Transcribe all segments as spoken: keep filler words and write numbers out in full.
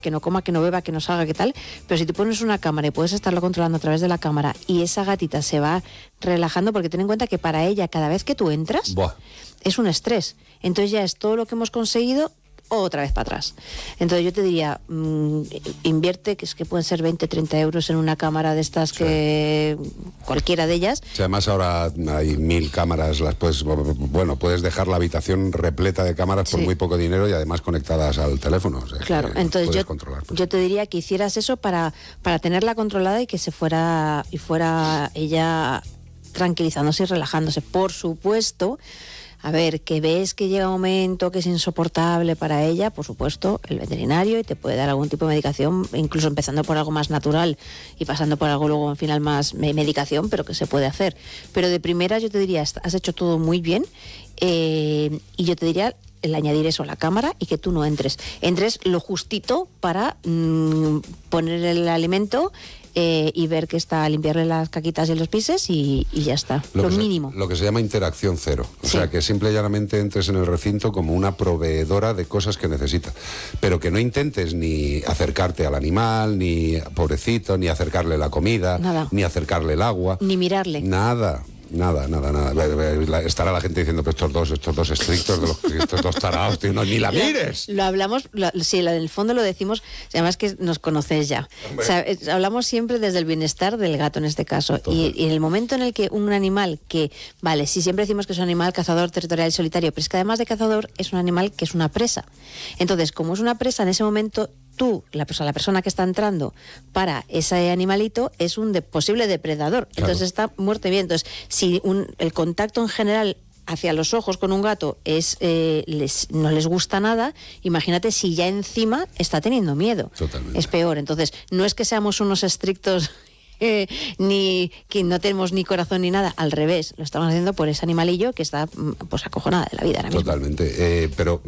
que no coma, que no beba, que no salga, que tal, pero si te pones una cámara y puedes estarlo controlando a través de la cámara y esa gatita se va relajando, porque ten en cuenta que para ella cada vez que tú entras Buah. es un estrés, entonces ya es todo lo que hemos conseguido otra vez para atrás. Entonces yo te diría, mmm, invierte, que es que pueden ser veinte, treinta euros en una cámara de estas, sí, que cualquiera de ellas. Sí, además ahora hay mil cámaras, las puedes, bueno, puedes dejar la habitación repleta de cámaras por, sí, muy poco dinero y además conectadas al teléfono. O sea, claro, entonces yo, controlar, pues. yo te diría que hicieras eso para, para tenerla controlada y que se fuera, y fuera ella tranquilizándose y relajándose. Por supuesto, a ver, que ves que llega un momento que es insoportable para ella, por supuesto, el veterinario, y te puede dar algún tipo de medicación, incluso empezando por algo más natural y pasando por algo luego al final más medicación, pero que se puede hacer. Pero de primera yo te diría, has hecho todo muy bien, eh, y yo te diría el añadir eso a la cámara y que tú no entres. Entres lo justito para mmm, poner el alimento Eh, y ver que está, limpiarle las caquitas y los pises y, y ya está, lo, lo mínimo. Se, lo que se llama interacción cero, o sí, sea, que simple y llanamente entres en el recinto como una proveedora de cosas que necesita, pero que no intentes ni acercarte al animal, ni pobrecito, ni acercarle la comida, nada, ni acercarle el agua, ni mirarle. Nada. Nada, nada, nada. Estará la gente diciendo, pues estos dos, estos dos estrictos, de los, estos dos tarados, tío, no, ni la mires. Lo hablamos, lo, sí, en el fondo lo decimos, además que nos conocéis ya. O sea, hablamos siempre desde el bienestar del gato en este caso. Y, y en el momento en el que un animal que, vale, sí, siempre decimos que es un animal cazador, territorial y solitario, pero es que además de cazador es un animal que es una presa. Entonces, como es una presa, en ese momento tú, la persona, la persona que está entrando para ese animalito es un de, posible depredador, claro, entonces está muerto y bien. Entonces, si un, el contacto en general hacia los ojos con un gato es eh, les, no les gusta nada, imagínate si ya encima está teniendo miedo. Totalmente. Es peor. Entonces, no es que seamos unos estrictos eh, ni que no tenemos ni corazón ni nada, al revés, lo estamos haciendo por ese animalillo que está pues acojonada de la vida ahora mismo. Totalmente, eh, pero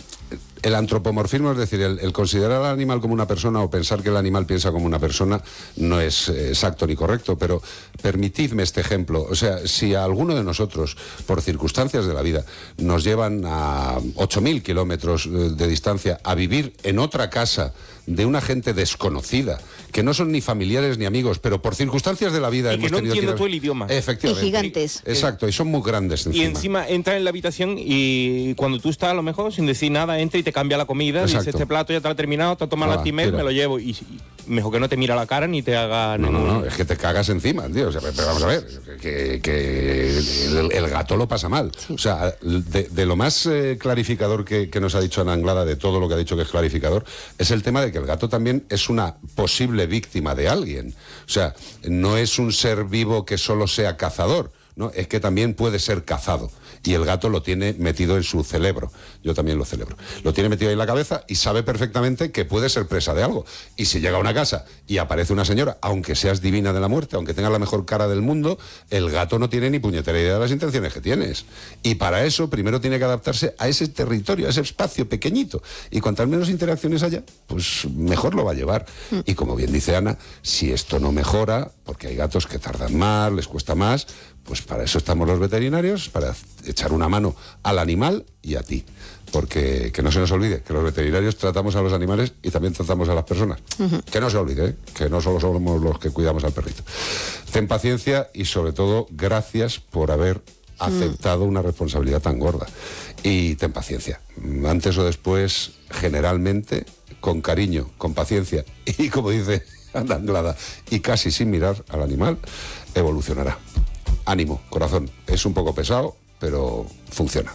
el antropomorfismo, es decir, el, el considerar al animal como una persona o pensar que el animal piensa como una persona no es exacto ni correcto, pero permitidme este ejemplo. O sea, si a alguno de nosotros, por circunstancias de la vida, nos llevan a ocho mil kilómetros de distancia a vivir en otra casa de una gente desconocida, que no son ni familiares ni amigos, pero por circunstancias de la vida y hemos que no tenido entiendo que... tú el idioma. Efectivamente. Y gigantes. Exacto, y son muy grandes encima. Y encima entra en la habitación y cuando tú estás a lo mejor sin decir nada, entra y te cambia la comida. Exacto. Dice, este plato ya te lo he terminado, te has tomado la timer, me lo llevo. Y, y mejor que no te mira la cara ni te haga... No, ningún... no, no, es que te cagas encima, tío. O sea, pero vamos a ver, que, que el, el gato lo pasa mal. Sí. O sea, de, de lo más eh, clarificador que, que nos ha dicho Ana Anglada, de todo lo que ha dicho que es clarificador, es el tema de que el gato también es una posible víctima de alguien. O sea, no es un ser vivo que solo sea cazador, ¿no? Es que también puede ser cazado. Y el gato lo tiene metido en su cerebro. Yo también lo celebro. Lo tiene metido ahí en la cabeza y sabe perfectamente que puede ser presa de algo. Y si llega a una casa y aparece una señora, aunque seas divina de la muerte, aunque tengas la mejor cara del mundo, el gato no tiene ni puñetera idea de las intenciones que tienes. Y para eso primero tiene que adaptarse a ese territorio, a ese espacio pequeñito. Y cuantas menos interacciones haya, pues mejor lo va a llevar. Mm. Y como bien dice Ana, si esto no mejora, porque hay gatos que tardan más, les cuesta más, pues para eso estamos los veterinarios, para echar una mano al animal y a ti. Porque que no se nos olvide que los veterinarios tratamos a los animales y también tratamos a las personas. Uh-huh. Que no se olvide, ¿eh? Que no solo somos los que cuidamos al perrito. Ten paciencia y sobre todo gracias por haber aceptado una responsabilidad tan gorda. Y ten paciencia. Antes o después, generalmente, con cariño, con paciencia y, como dice Ana Anglada, y casi sin mirar al animal, evolucionará. Ánimo, corazón. Es un poco pesado, pero funciona.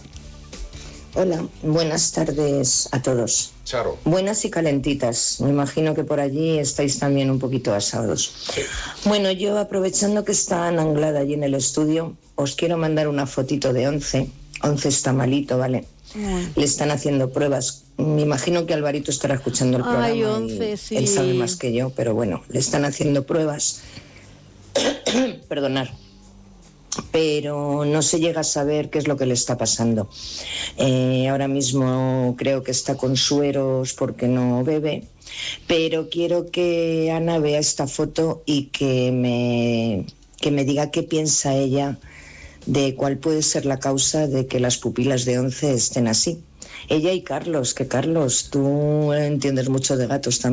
Hola, buenas tardes a todos. Charo. Buenas y calentitas. Me imagino que por allí estáis también un poquito asados. Sí. Bueno, yo aprovechando que está Ana Anglada allí en el estudio, os quiero mandar una fotito de Once. Once está malito, ¿vale? Ay. Le están haciendo pruebas. Me imagino que Alvarito estará escuchando el programa. Ay, Once, sí. Él sabe más que yo, pero bueno, le están haciendo pruebas. Perdonad. Pero no se llega a saber qué es lo que le está pasando. Eh, ahora mismo creo que está con sueros porque no bebe, pero quiero que Ana vea esta foto y que me, que me diga qué piensa ella de cuál puede ser la causa de que las pupilas de Once estén así. Ella y Carlos, que Carlos, tú entiendes mucho de gatos también.